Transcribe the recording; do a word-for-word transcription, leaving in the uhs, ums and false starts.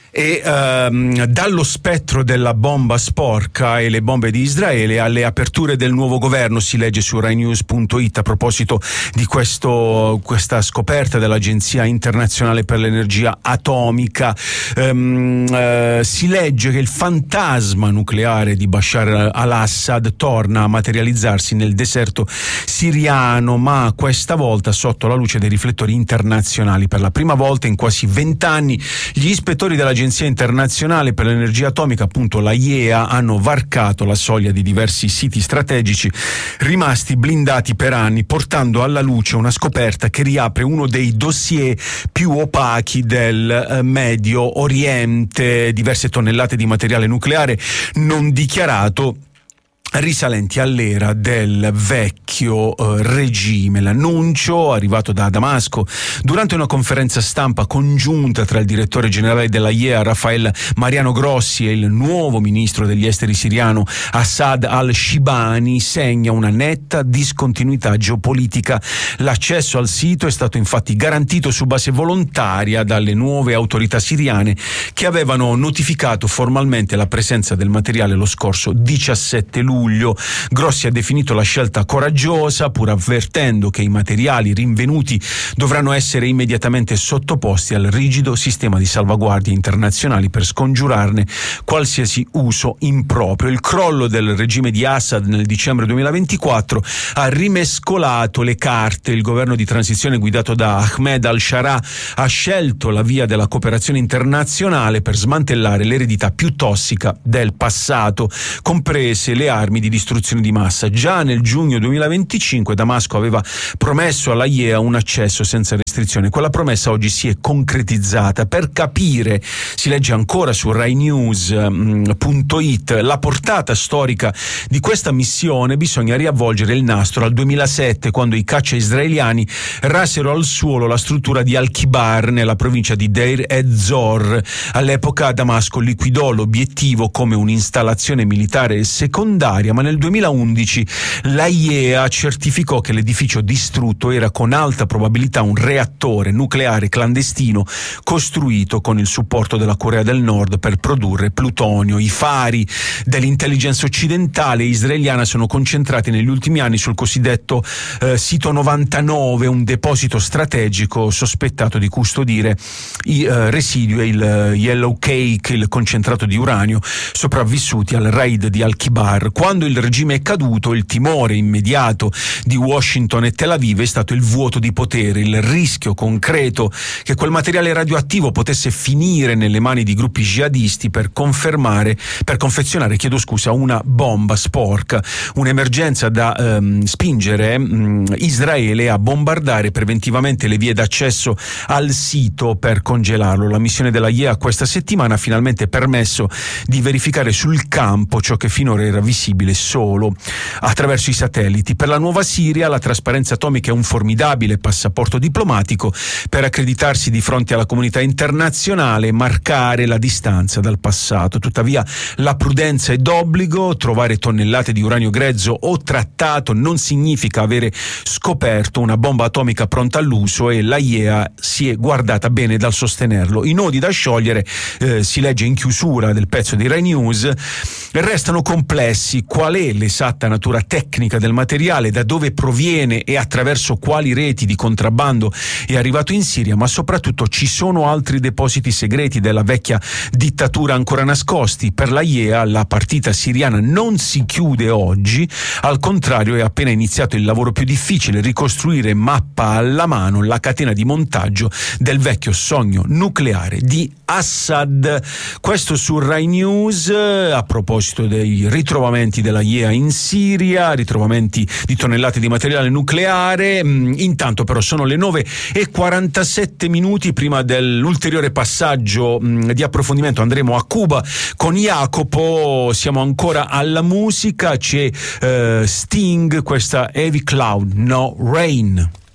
E ehm, dallo spettro della bomba sporca e le bombe di Israele alle aperture del nuovo governo, si legge su rai news punto it a proposito di questo, questa scoperta dell'Agenzia Internazionale per l'Energia Atomica. Ehm, eh, si legge che il fantasma nucleare di Bashar al-Assad torna a materializzarsi nel deserto siriano, ma questa volta sotto la luce dei riflettori internazionali. Per la prima volta in quasi vent'anni gli ispettori dell'Agenzia Internazionale per l'Energia Atomica, appunto la I E A, hanno varcato la soglia di diversi siti strategici rimasti blindati per anni, portando alla luce una scoperta che riapre uno dei dossier più opachi del eh, Medio Oriente: diverse tonnellate di materiale nucleare non dichiarato risalenti all'era del vecchio eh, regime. L'annuncio, arrivato da Damasco durante una conferenza stampa congiunta tra il direttore generale della I E A Rafael Mariano Grossi e il nuovo ministro degli esteri siriano Assad al-Shibani, segna una netta discontinuità geopolitica. L'accesso al sito è stato infatti garantito su base volontaria dalle nuove autorità siriane, che avevano notificato formalmente la presenza del materiale lo scorso diciassette luglio. Grossi ha definito la scelta coraggiosa, pur avvertendo che i materiali rinvenuti dovranno essere immediatamente sottoposti al rigido sistema di salvaguardie internazionali per scongiurarne qualsiasi uso improprio. Il crollo del regime di Assad nel dicembre duemilaventiquattro ha rimescolato le carte. Il governo di transizione guidato da Ahmed al-Sharaa ha scelto la via della cooperazione internazionale per smantellare l'eredità più tossica del passato, comprese le armi di distruzione di massa. Già nel giugno duemilaventicinque Damasco aveva promesso alla I E A un accesso senza restrizione. Quella promessa oggi si è concretizzata. Per capire, si legge ancora su rai news punto it, la portata storica di questa missione, bisogna riavvolgere il nastro al duemilasette, quando i caccia israeliani rasero al suolo la struttura di Al-Kibar nella provincia di Deir ez-Zor. All'epoca Damasco liquidò l'obiettivo come un'installazione militare secondaria, ma nel duemilaundici la I E A certificò che l'edificio distrutto era con alta probabilità un reattore nucleare clandestino costruito con il supporto della Corea del Nord per produrre plutonio. I fari dell'intelligence occidentale e israeliana sono concentrati negli ultimi anni sul cosiddetto eh, sito novantanove, un deposito strategico sospettato di custodire i eh, residui e il eh, yellow cake, il concentrato di uranio sopravvissuti al raid di Al-Kibar. Quando il regime è caduto, il timore immediato di Washington e Tel Aviv è stato il vuoto di potere, il rischio concreto che quel materiale radioattivo potesse finire nelle mani di gruppi jihadisti per confermare, per confezionare, chiedo scusa, una bomba sporca, un'emergenza da ehm, spingere mh, Israele a bombardare preventivamente le vie d'accesso al sito per congelarlo. La missione della I E A questa settimana ha finalmente permesso di verificare sul campo ciò che finora era visibile solo attraverso i satelliti. Per la nuova Siria la trasparenza atomica è un formidabile passaporto diplomatico per accreditarsi di fronte alla comunità internazionale e marcare la distanza dal passato. Tuttavia la prudenza è d'obbligo. Trovare tonnellate di uranio grezzo o trattato non significa avere scoperto una bomba atomica pronta all'uso, e la I E A si è guardata bene dal sostenerlo. I nodi da sciogliere, eh, si legge in chiusura del pezzo di Rai News, restano complessi. Qual è l'esatta natura tecnica del materiale, da dove proviene e attraverso quali reti di contrabbando è arrivato in Siria, ma soprattutto ci sono altri depositi segreti della vecchia dittatura ancora nascosti. Per la I E A la partita siriana non si chiude oggi, al contrario è appena iniziato il lavoro più difficile: ricostruire mappa alla mano la catena di montaggio del vecchio sogno nucleare di Assad. Questo su Rai News a proposito dei ritrovamenti della I E A in Siria, ritrovamenti di tonnellate di materiale nucleare. Intanto però sono le nove e quarantasette minuti. Prima dell'ulteriore passaggio mh, di approfondimento andremo a Cuba con Jacopo. Siamo ancora alla musica, c'è uh, Sting, questa Heavy Cloud No Rain.